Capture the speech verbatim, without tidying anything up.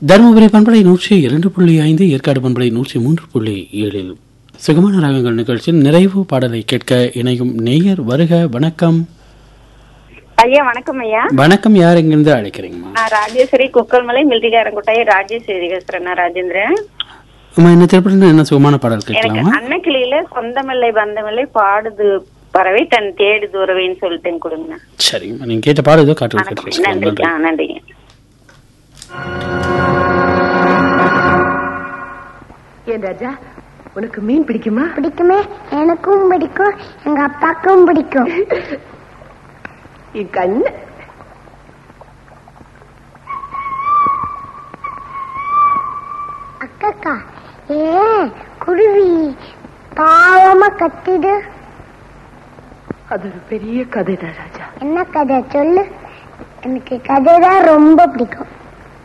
தருமபுரி பண்பலை நூற்றி இரண்டு புள்ளி ஐந்து, ஏற்காடு பண்பலை நூற்றி மூன்று புள்ளி ஏழில் சுகமான ராகங்கள் நிகழ்ச்சியில் நிறைவு பாடலை கேட்க இணையும் நேயர் வருக. வணக்கம் ஐயா. வணக்கம் ஐயா. வணக்கம். யார் எங்கிருந்து அழைக்கிறீங்கம்மா? நான் ராஜேஸ்வரி, குக்கல்மலை மில்டிகாரங்குட்டாய் ராஜேஸ்வரி பேசுறேன். ராஜேந்திரன். அம்மா, என்ன திரைப்படம் என்ன சுகமான பாடல் கேட்கலாமா? அன்னக்கிளியில சொந்தமில்லை பந்தமில்லை பாடுது பறவை தன் தேடுது உறவைன்னு சொல்லிட்டேன் கொடுங்க. சரிங்கம்மா, நீங்க கேட்ட பாடு ஏதோ காட்டு. நன்றி. நன்றிங்க. ஏன் ராஜா, உனக்கு மீன் பிடிக்குமா? பிடிக்குமே, எனக்கும் பிடிக்கும், எங்க அப்பாக்கும் பிடிக்கும். என் கண்ணு அக்கா, ஏ குருவி பாவமா கத்திடு. அது ஒரு பெரிய கதைதான் ராஜா. என்ன கதை சொல்லு? எனக்கு கதை தான் ரொம்ப பிடிக்கும்.